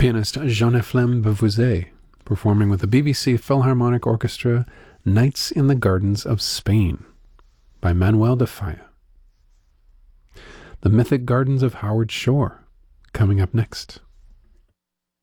Pianist Jean-Ephlem Beauvoisin performing with the BBC Philharmonic Orchestra Nights in the Gardens of Spain by Manuel de Falla. The Mythic Gardens of Howard Shore coming up next.